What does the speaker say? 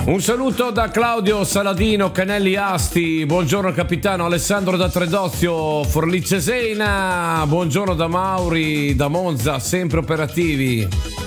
Un saluto da Claudio Saladino, Canelli Asti, buongiorno capitano Alessandro da Tredozio, Forlì Cesena, buongiorno da Mauri, da Monza, sempre operativi.